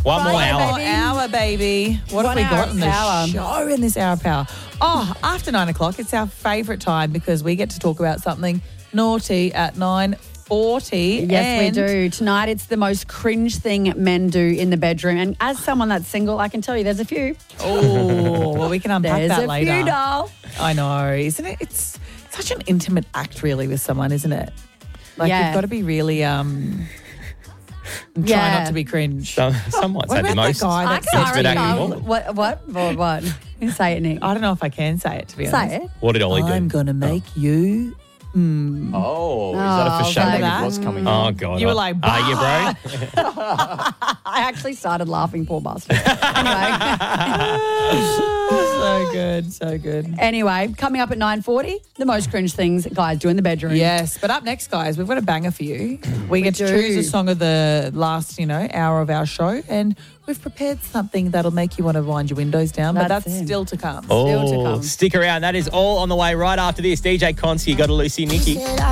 One more Friday, hour. baby. Hour, baby. What have we got in the show in this hour of power? Oh, after 9 o'clock, it's our favourite time because we get to talk about something naughty at 9:40. Yes, we do. Tonight, it's the most cringe thing men do in the bedroom. And as someone that's single, I can tell you there's a few. Oh, well, we can unpack There's that a later. few, doll. I know, isn't it? It's such an intimate act, really, with someone, isn't it? Like, Yeah. you've got to be really try Yeah. not to be cringe. Somewhat What say the about that most. guy I that can't It's a bit remember. acting. What? Say it, Nick. I don't know if I can say it, to be honest. Say it. What did Ollie do? I'm going to make you... Oh, is that a Oh, foreshadowing that? of what's coming Oh, on? God. You were like, Are you, bro? I actually started laughing, poor bastard. Anyway. So good, so good. Anyway, coming up at 9:40, the most cringe things guys do in the bedroom. Yes, but up next, guys, we've got a banger for you. We get to do. choose a song of the last, hour of our show, and we've prepared something that'll make you want to wind your windows down, but That's that's it. still to come. Still to Oh, come. stick around. That is all on the way right after this. DJ Konski, got a Lucy Nikki.